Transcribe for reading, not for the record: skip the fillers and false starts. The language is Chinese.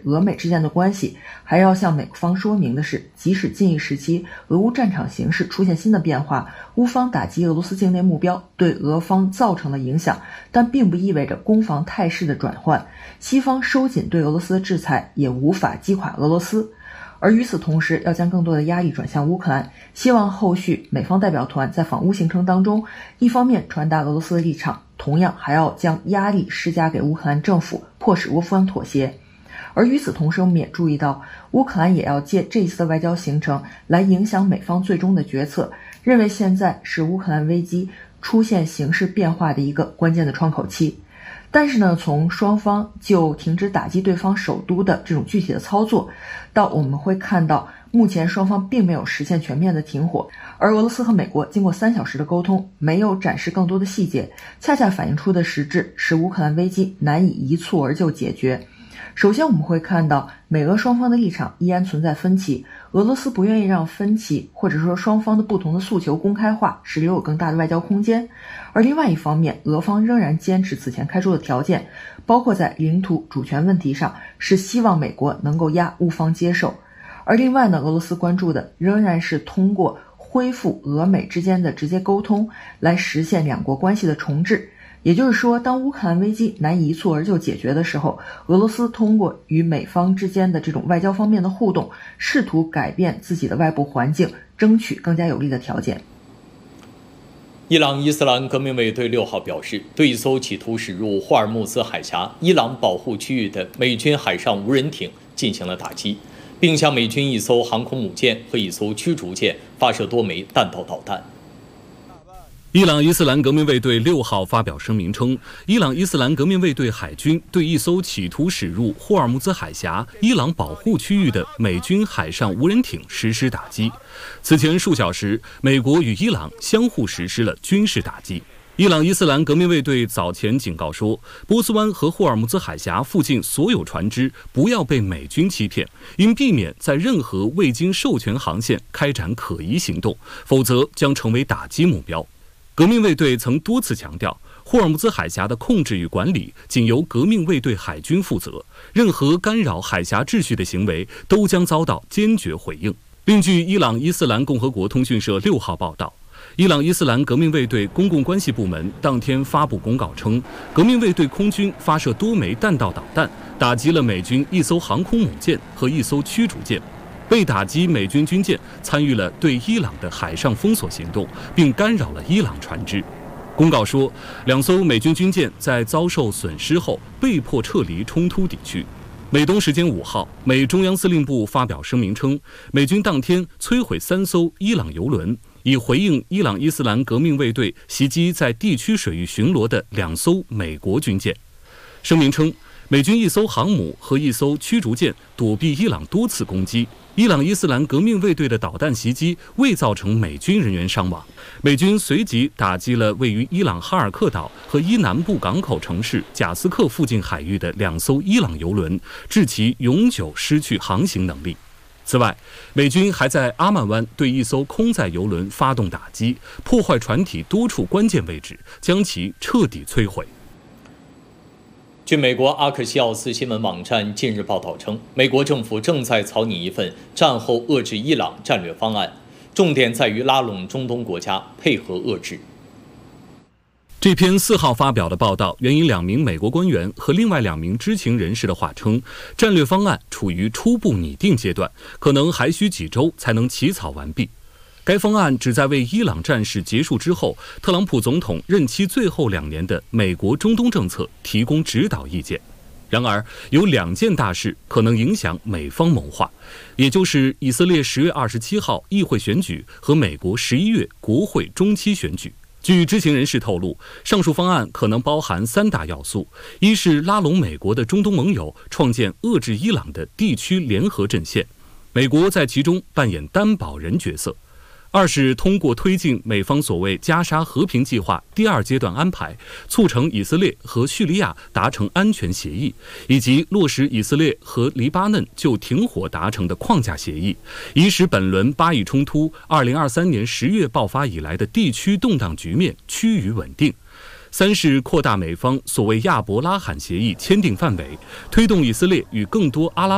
俄美之间的关系，还要向美方说明的是，即使近一时期俄乌战场形势出现新的变化，乌方打击俄罗斯境内目标对俄方造成了影响，但并不意味着攻防态势的转换，西方收紧对俄罗斯的制裁也无法击垮俄罗斯。而与此同时，要将更多的压力转向乌克兰，希望后续美方代表团在访乌行程当中，一方面传达俄罗斯的立场，同样还要将压力施加给乌克兰政府，迫使乌方妥协。而与此同时，我们也注意到，乌克兰也要借这一次的外交行程来影响美方最终的决策，认为现在是乌克兰危机出现形势变化的一个关键的窗口期。但是呢，从双方就停止打击对方首都的这种具体的操作，到我们会看到目前双方并没有实现全面的停火，而俄罗斯和美国经过3小时的沟通，没有展示更多的细节，恰恰反映出的实质是乌克兰危机难以一蹴而就解决。首先我们会看到美俄双方的立场依然存在分歧，俄罗斯不愿意让分歧或者说双方的不同的诉求公开化，使留有更大的外交空间。而另外一方面，俄方仍然坚持此前开出的条件，包括在领土主权问题上是希望美国能够压乌方接受。而另外呢，俄罗斯关注的仍然是通过恢复俄美之间的直接沟通来实现两国关系的重置。也就是说，当乌克兰危机难以一蹴而就解决的时候，俄罗斯通过与美方之间的这种外交方面的互动，试图改变自己的外部环境，争取更加有利的条件。 伊朗伊斯兰革命卫队6号表示，对一艘企图驶入霍尔木兹海峡伊朗保护区域的美军海上无人艇进行了打击，并向美军一艘航空母舰和一艘驱逐舰发射多枚弹道导弹。 伊朗伊斯兰革命卫队6号发表声明称，伊朗伊斯兰革命卫队海军对一艘企图驶入霍尔木兹海峡伊朗保护区域的美军海上无人艇实施打击。此前数小时，美国与伊朗相互实施了军事打击。伊朗伊斯兰革命卫队早前警告说，波斯湾和霍尔木兹海峡附近所有船只不要被美军欺骗，应避免在任何未经授权航线开展可疑行动，否则将成为打击目标。革命卫队曾多次强调，霍尔木兹海峡的控制与管理仅由革命卫队海军负责，任何干扰海峡秩序的行为都将遭到坚决回应。另据伊朗伊斯兰共和国通讯社6号报道，伊朗伊斯兰革命卫队公共关系部门当天发布公告称，革命卫队空军发射多枚弹道导弹，打击了美军一艘航空母舰和一艘驱逐舰。被打击美军军舰参与了对伊朗的海上封锁行动，并干扰了伊朗船只。公告说，2艘美军军舰在遭受损失后被迫撤离冲突地区。美东时间5号，美中央司令部发表声明称，美军当天摧毁3艘伊朗油轮，以回应伊朗伊斯兰革命卫队袭击在地区水域巡逻的2艘美国军舰。声明称，美军1艘航母和1艘驱逐舰躲避伊朗多次攻击，伊朗伊斯兰革命卫队的导弹袭击未造成美军人员伤亡。美军随即打击了位于伊朗哈尔克岛和伊南部港口城市贾斯克附近海域的2艘伊朗油轮，致其永久失去航行能力。此外，美军还在阿曼湾对1艘空载油轮发动打击，破坏船体多处关键位置，将其彻底摧毁。 据美国阿克西奥斯新闻网站近日报道称，美国政府正在草拟一份战后遏制伊朗战略方案，重点在于拉拢中东国家配合遏制。 这篇4号发表的报道援引2名美国官员和另外2名知情人士的话称，战略方案处于初步拟定阶段，可能还需几周才能起草完毕。该方案旨在为伊朗战事结束之后，特朗普总统任期最后2年的美国中东政策提供指导意见。然而，有2件大事可能影响美方谋划，也就是以色列10月27号议会选举和美国11月国会中期选举。据知情人士透露，上述方案可能包含3大要素：一是拉拢美国的中东盟友，创建遏制伊朗的地区联合阵线，美国在其中扮演担保人角色；二是通过推进美方所谓加沙和平计划第2阶段安排，促成以色列和叙利亚达成安全协议，以及落实以色列和黎巴嫩就停火达成的框架协议，以使本轮巴以冲突2023年10月爆发以来的地区动荡局面趋于稳定。三是扩大美方所谓亚伯拉罕协议签订范围，推动以色列与更多阿拉